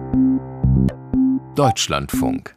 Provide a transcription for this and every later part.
Deutschlandfunk.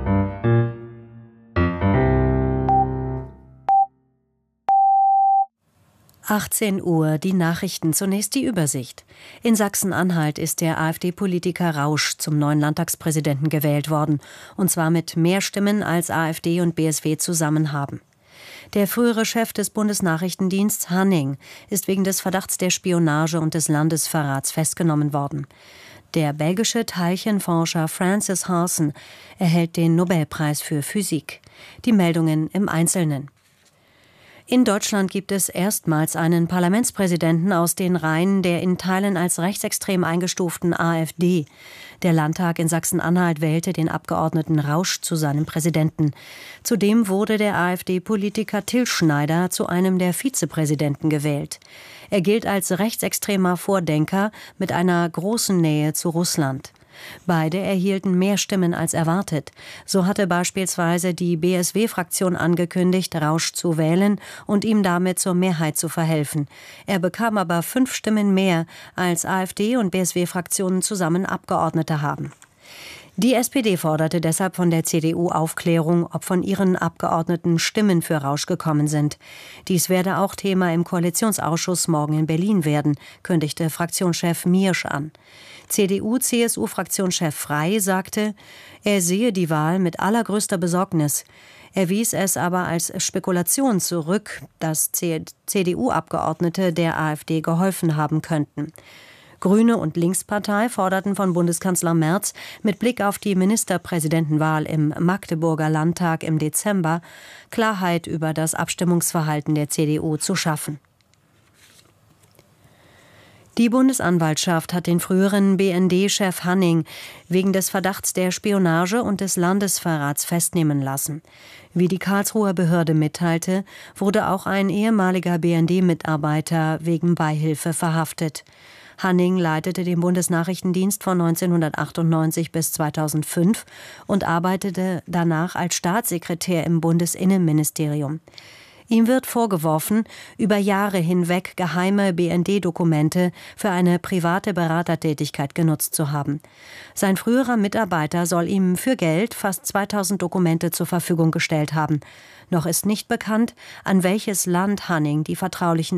Uhr, die Nachrichten, zunächst die Übersicht. In Sachsen-Anhalt ist der AfD-Politiker Rausch zum neuen Landtagspräsidenten gewählt worden, und zwar mit mehr Stimmen als AfD und BSW zusammen haben. Der frühere Chef des Bundesnachrichtendiensts Hanning ist wegen des Verdachts der Spionage und des Landesverrats festgenommen worden. Der belgische Teilchenforscher Francis Halsen erhält den Nobelpreis für Physik. Die Meldungen im Einzelnen. In Deutschland gibt es erstmals einen Parlamentspräsidenten aus den Reihen der in Teilen als rechtsextrem eingestuften AfD. Der Landtag in Sachsen-Anhalt wählte den Abgeordneten Rausch zu seinem Präsidenten. Zudem wurde der AfD-Politiker Till Schneider zu einem der Vizepräsidenten gewählt. Er gilt als rechtsextremer Vordenker mit einer großen Nähe zu Russland. Beide erhielten mehr Stimmen als erwartet. So hatte beispielsweise die BSW-Fraktion angekündigt, Rausch zu wählen und ihm damit zur Mehrheit zu verhelfen. Er bekam aber 5 Stimmen mehr, als AfD und BSW-Fraktionen zusammen Abgeordnete haben. Die SPD forderte deshalb von der CDU Aufklärung, ob von ihren Abgeordneten Stimmen für Rausch gekommen sind. Dies werde auch Thema im Koalitionsausschuss morgen in Berlin werden, kündigte Fraktionschef Miersch an. CDU-CSU-Fraktionschef Frey sagte, er sehe die Wahl mit allergrößter Besorgnis. Er wies es aber als Spekulation zurück, dass CDU-Abgeordnete der AfD geholfen haben könnten. Grüne und Linkspartei forderten von Bundeskanzler Merz mit Blick auf die Ministerpräsidentenwahl im Magdeburger Landtag im Dezember Klarheit über das Abstimmungsverhalten der CDU zu schaffen. Die Bundesanwaltschaft hat den früheren BND-Chef Hanning wegen des Verdachts der Spionage und des Landesverrats festnehmen lassen. Wie die Karlsruher Behörde mitteilte, wurde auch ein ehemaliger BND-Mitarbeiter wegen Beihilfe verhaftet. Hanning leitete den Bundesnachrichtendienst von 1998 bis 2005 und arbeitete danach als Staatssekretär im Bundesinnenministerium. Ihm wird vorgeworfen, über Jahre hinweg geheime BND-Dokumente für eine private Beratertätigkeit genutzt zu haben. Sein früherer Mitarbeiter soll ihm für Geld fast 2000 Dokumente zur Verfügung gestellt haben. Noch ist nicht bekannt, an welches Land Hanning die vertraulichen